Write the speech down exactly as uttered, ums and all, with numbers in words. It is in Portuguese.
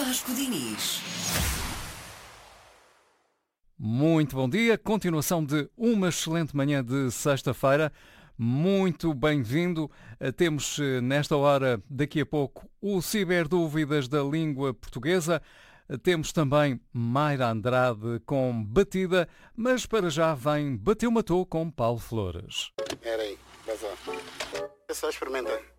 Vasco Diniz. Muito bom dia, continuação de uma excelente manhã de sexta-feira. Muito bem-vindo. Temos nesta hora, daqui a pouco, o Ciberdúvidas da Língua Portuguesa. Temos também Mayra Andrade com Batida, mas para já vem Bateu Matou com Paulo Flores. Espera aí, vai só. É só experimentar.